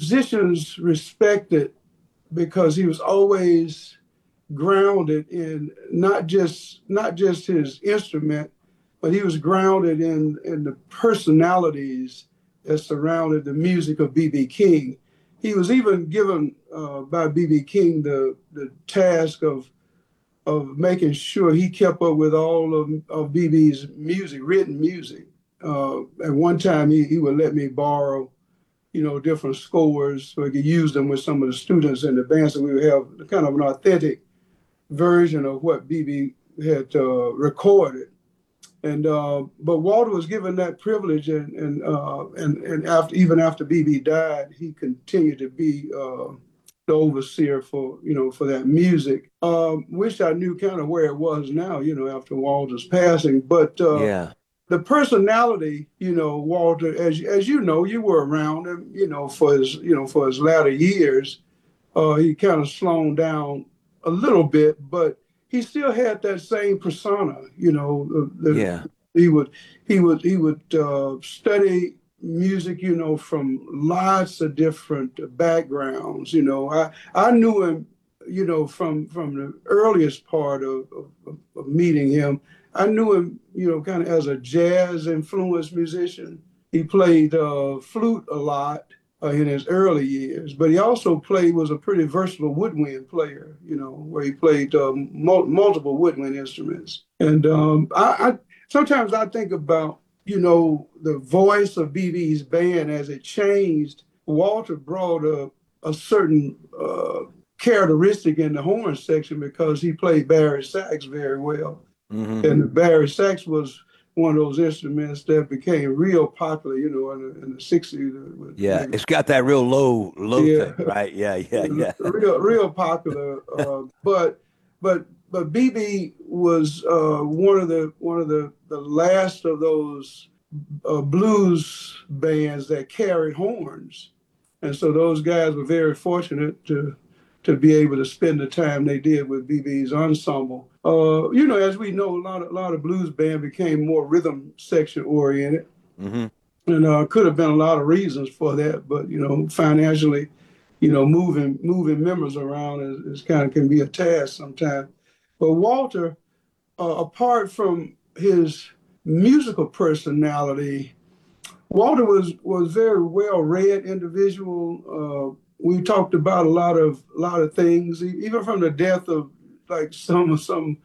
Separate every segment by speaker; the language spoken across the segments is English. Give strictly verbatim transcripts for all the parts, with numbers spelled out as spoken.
Speaker 1: musicians respected because he was always grounded in not just not just his instrument, but he was grounded in in the personalities that surrounded the music of B B. King. He was even given uh, by B B. King the the task of of making sure he kept up with all of, of B B's music, written music. Uh, at one time, he, he would let me borrow, you know, different scores so he could use them with some of the students in the band, so we would have kind of an authentic version of what B B had uh, recorded. And uh, but Walter was given that privilege, and and uh, and and after even after B B died, he continued to be uh, the overseer for you know for that music. Um, wish I knew kind of where it was now, you know, after Walter's passing. But uh,
Speaker 2: Yeah.
Speaker 1: the personality, you know, Walter, as as you know, you were around him, you know, for his you know for his latter years. Uh, he kind of slowed down a little bit, but he still had that same persona. You know, the,
Speaker 2: Yeah.
Speaker 1: the, he would he would he would uh, study music. You know, from lots of different backgrounds. You know, I I knew him. You know, from from the earliest part of, of, of meeting him, I knew him. You know, kind of as a jazz influenced musician. He played uh, flute a lot uh, in his early years, but he also played was a pretty versatile woodwind player. You know, where he played um, mul- multiple woodwind instruments. And um, I, I sometimes I think about you know the voice of B B's band as it changed. Walter brought a a certain uh, characteristic in the horn section because he played Barry sax very well,
Speaker 2: Hmm.
Speaker 1: and the Barry sax was one of those instruments that became real popular, you know, in the, in the sixties.
Speaker 2: Yeah. It's got that real low, low
Speaker 1: Yeah,
Speaker 2: thing, right? Yeah. Yeah. Yeah.
Speaker 1: real real popular. Uh, but but but B B was uh, one of the one of the the last of those uh, blues bands that carried horns, and so those guys were very fortunate to to be able to spend the time they did with B B's ensemble. Uh, you know, as we know, a lot of a lot of blues band became more rhythm section oriented,
Speaker 2: Hmm.
Speaker 1: and uh, could have been a lot of reasons for that. But you know, financially, you know, moving moving members around is, is kind of can be a task sometimes. But Walter, uh, apart from his musical personality, Walter was was very well read individual. Uh, we talked about a lot of a lot of things, e- even from the death of like some some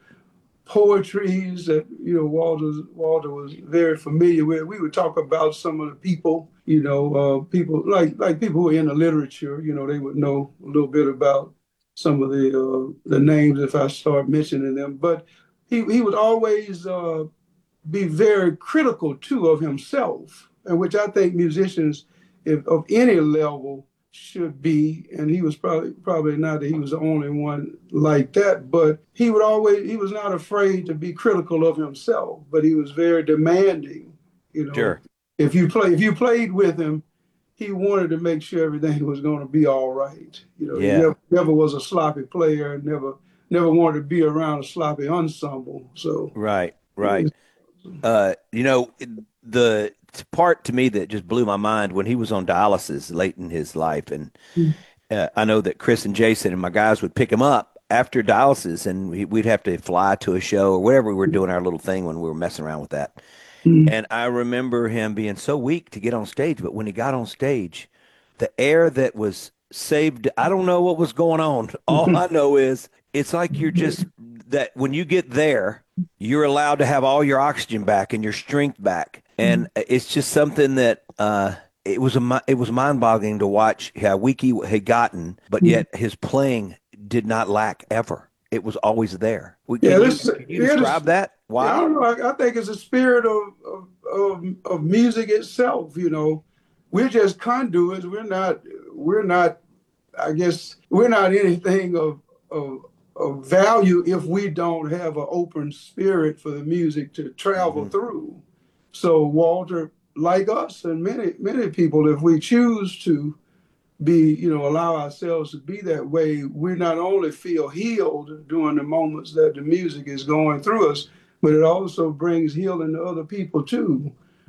Speaker 1: poetries that you know Walter Walter was very familiar with. We would talk about some of the people, you know, uh, people like like people who are in the literature. You know, they would know a little bit about some of the uh, the names if I start mentioning them. But he he would always uh, be very critical too of himself, and which I think musicians if, of any level should be. And he was probably probably not that he was the only one like that, but he would always he was not afraid to be critical of himself, but he was very demanding. You know,
Speaker 2: Sure.
Speaker 1: if you play if you played with him, he wanted to make sure everything was going to be all right. You know, he
Speaker 2: Yeah.
Speaker 1: never never was a sloppy player, and never never wanted to be around a sloppy ensemble. So.
Speaker 2: Right. Right. Uh, you know, the part to me that just blew my mind when he was on dialysis late in his life, and uh, I know that Chris and Jason and my guys would pick him up after dialysis, and we, we'd have to fly to a show or whatever we were doing our little thing when we were messing around with that. And I remember him being so weak to get on stage, but when he got on stage, the air that was saved, I don't know what was going on. All I know is it's like you're just that when you get there, you're allowed to have all your oxygen back and your strength back. And it's just something that uh it was a mi- it was mind-boggling to watch how weak he had gotten, but yet his playing did not lack ever. It was always there. We-
Speaker 1: Yeah,
Speaker 2: Can you
Speaker 1: this
Speaker 2: can you
Speaker 1: yeah, this,
Speaker 2: describe that?
Speaker 1: yeah, I
Speaker 2: Why?
Speaker 1: don't know. I, I think it's a spirit of, of of of music itself. You know, we're just conduits. We're not. We're not. I guess we're not anything of of of value if we don't have an open spirit for the music to travel
Speaker 2: Hmm.
Speaker 1: through. So Walter, like us and many many people, if we choose to be, you know, allow ourselves to be that way, we not only feel healed during the moments that the music is going through us, but it also brings healing to other people too.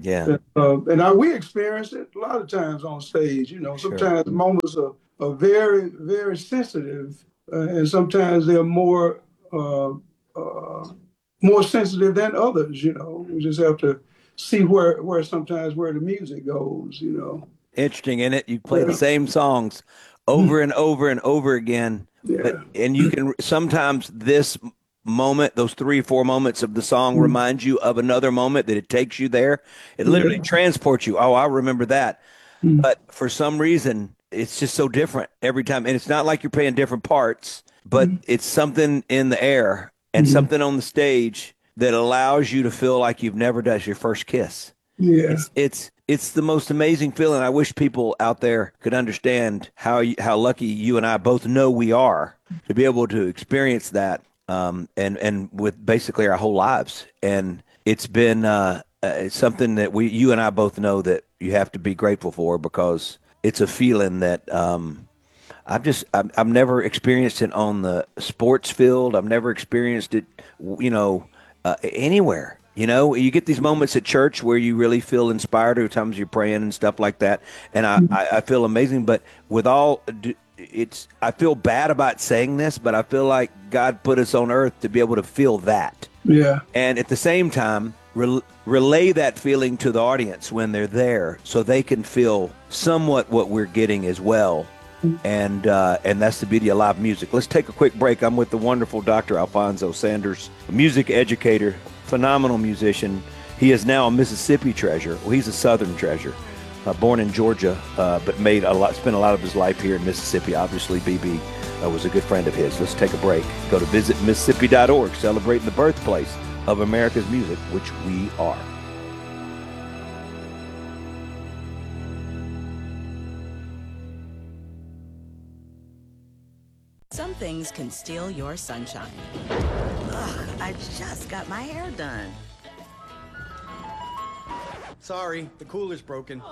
Speaker 2: Yeah.
Speaker 1: Uh, and I, we experience it a lot of times on stage. You know,
Speaker 2: Sure.
Speaker 1: sometimes moments are, are very, very sensitive, uh, and sometimes they're more uh, uh, more sensitive than others. You know, we just have to see where where sometimes where the music goes. You know.
Speaker 2: Interesting, isn't it? You play the
Speaker 1: Yeah.
Speaker 2: same songs over and over and over again, but
Speaker 1: Yeah.
Speaker 2: and you can sometimes this moment, those three, four moments of the song
Speaker 1: Mm.
Speaker 2: remind you of another moment that it takes you there. It literally
Speaker 1: Yeah.
Speaker 2: transports you. Oh, I remember that.
Speaker 1: Mm.
Speaker 2: But for some reason, it's just so different every time. And it's not like you're playing different parts, but
Speaker 1: Mm.
Speaker 2: it's something in the air and
Speaker 1: Mm.
Speaker 2: something on the stage that allows you to feel like you've never done your first kiss.
Speaker 1: Yeah.
Speaker 2: It's it's it's the most amazing feeling. I wish people out there could understand how you, how lucky you and I both know we are to be able to experience that, um, and and with basically our whole lives. And it's been uh, uh, it's something that we you and I both know that you have to be grateful for, because it's a feeling that um, I've just I've, I've never experienced it on the sports field. I've never experienced it, you know, uh, anywhere. You know, you get these moments at church where you really feel inspired, or times you're praying and stuff like that, and I, I, I feel amazing. But with all, it's I feel bad about saying this, but I feel like God put us on earth to be able to feel that,
Speaker 1: Yeah.
Speaker 2: and at the same time, rel relay that feeling to the audience when they're there, so they can feel somewhat what we're getting as well. And uh, and that's the beauty of live music. Let's take a quick break. I'm with the wonderful Doctor Alfonso Sanders, a music educator, phenomenal musician. He is now a Mississippi treasure. Well, he's a Southern treasure, uh, born in Georgia, uh, but made a lot, spent a lot of his life here in Mississippi. Obviously, B B uh, was a good friend of his. Let's take a break. Go to visit Mississippi dot org, celebrating the birthplace of America's music, which we are.
Speaker 3: Some things can steal your sunshine. Ugh, I just got my hair done.
Speaker 4: Sorry, the cooler's broken.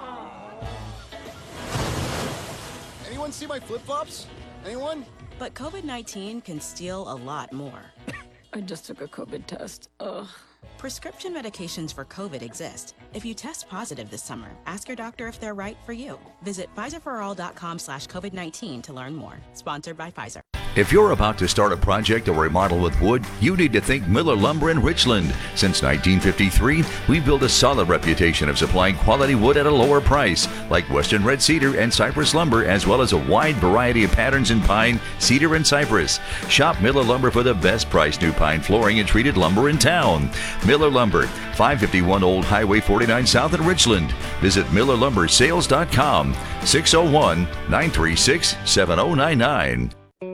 Speaker 4: Anyone see my flip-flops? Anyone?
Speaker 3: But COVID nineteen can steal a lot more.
Speaker 5: I just took a COVID test. Ugh.
Speaker 3: Prescription medications for COVID exist. If you test positive this summer, ask your doctor if they're right for you. Visit Pfizer for all dot com slash COVID nineteen to learn more. Sponsored by Pfizer.
Speaker 6: If you're about to start a project or remodel with wood, you need to think Miller Lumber in Richland. Since nineteen fifty-three, we've built a solid reputation of supplying quality wood at a lower price, like Western Red Cedar and Cypress Lumber, as well as a wide variety of patterns in pine, cedar, and cypress. Shop Miller Lumber for the best price new pine flooring and treated lumber in town. Miller Lumber, five fifty-one Old Highway forty-nine South in Richland. Visit Miller Lumber Sales dot com, six oh one, nine three six, seven oh nine nine.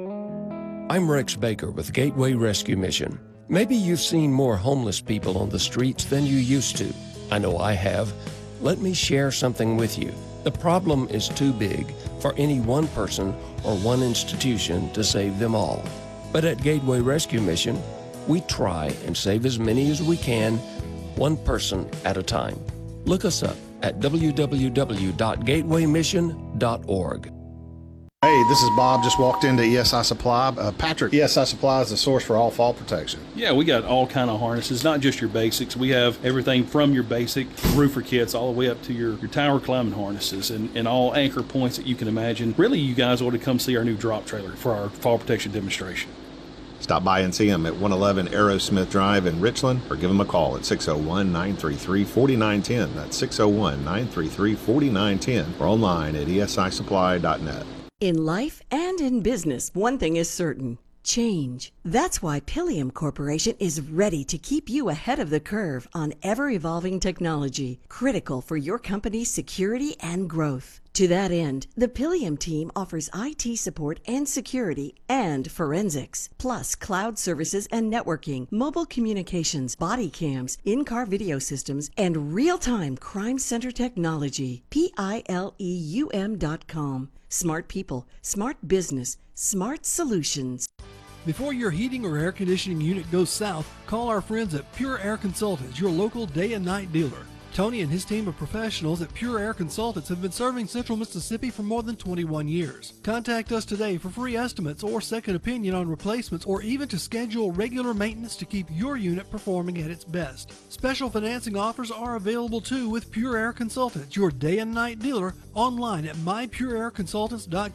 Speaker 7: I'm Rex Baker with Gateway Rescue Mission. Maybe you've seen more homeless people on the streets than you used to. I know I have. Let me share something with you. The problem is too big for any one person or one institution to save them all. But at Gateway Rescue Mission, we try and save as many as we can, one person at a time. Look us up at w w w dot gateway mission dot org.
Speaker 8: Hey, this is Bob. Just walked into E S I Supply. Uh, Patrick, E S I Supply is the source for all fall protection.
Speaker 9: Yeah, we got all kind of harnesses, not just your basics. We have everything from your basic roofer kits all the way up to your, your tower climbing harnesses and, and all anchor points that you can imagine. Really, you guys ought to come see our new drop trailer for our fall protection demonstration.
Speaker 8: Stop by and see them at one eleven Aerosmith Drive in Richland, or give them a call at six oh one, nine three three, four nine one zero. That's six oh one, nine three three, four nine one zero, or online at E S I supply dot net.
Speaker 10: In life and in business, one thing is certain: change. That's why Pilium Corporation is ready to keep you ahead of the curve on ever-evolving technology, critical for your company's security and growth. To that end, the Pilium team offers I T support and security and forensics, plus cloud services and networking, mobile communications, body cams, in-car video systems, and real-time crime center technology. P I L E U M dot com. Smart people, smart business, smart solutions.
Speaker 11: Before your heating or air conditioning unit goes south, call our friends at Pure Air Consultants, your local day and night dealer. Tony and his team of professionals at Pure Air Consultants have been serving Central Mississippi for more than twenty-one years. Contact us today for free estimates or second opinion on replacements, or even to schedule regular maintenance to keep your unit performing at its best. Special financing offers are available too with Pure Air Consultants, your day and night dealer, online at my pure air consultants dot